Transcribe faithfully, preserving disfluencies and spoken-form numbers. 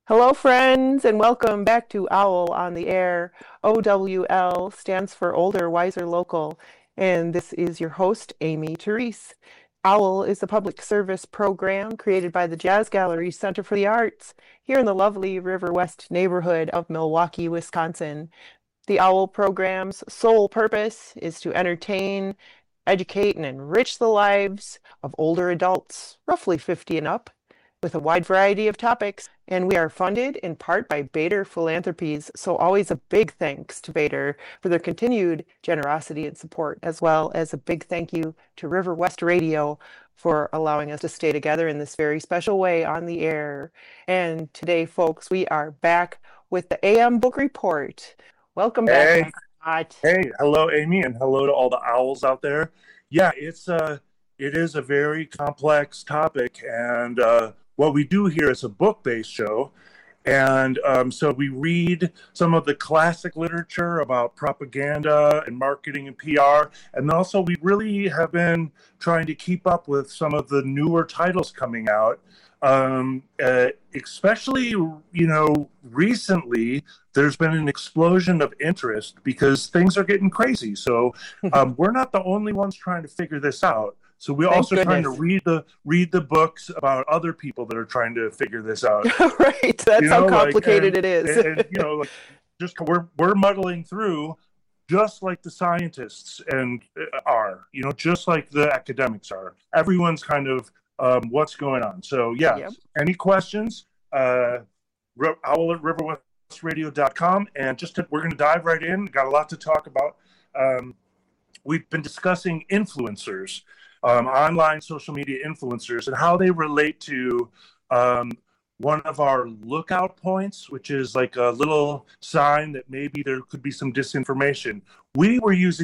Hello, friends, and welcome back to Owl on the Air. O W L stands for Older, Wiser, Local, and this is your host, Amy Therese. Owl is a public service program created by the Jazz Gallery Center for the Arts here in the lovely River West neighborhood of Milwaukee, Wisconsin. The Owl program's sole purpose is to entertain, educate, and enrich the lives of older adults, roughly fifty and up, with a wide variety of topics. And we are funded in part by Bader Philanthropies. So always a big thanks to Bader for their continued generosity and support, as well as a big thank you to River West Radio for allowing us to stay together in this very special way on the air. And today, folks, we are back with the A M Book Report. Welcome Hey, back, Scott. hey, hello, Amy, and hello to all the owls out there. Yeah, it's uh, it is a very complex topic, and uh, what we do here is a book-based show, and um, so we read some of the classic literature about propaganda and marketing and P R, and also we really have been trying to keep up with some of the newer titles coming out. Um, uh, especially, you know, recently there's been an explosion of interest because things are getting crazy. So um, we're not the only ones trying to figure this out. So we're Thank also trying to goodness. read the read the books about other people that are trying to figure this out. Right, that's You how know, like complicated and it is. and, and you know, like just we're we're muddling through just like the scientists and uh, are, you know, just like the academics are. Everyone's kind of um, what's going on. So yeah, Yep. any questions? Uh, ri- owl at river west radio dot com, and just to, we're going to dive right in. Got a lot to talk about. Um, we've been discussing influencers, um, online social media influencers, and how they relate to um, one of our lookout points, which is like a little sign that maybe there could be some disinformation. We were using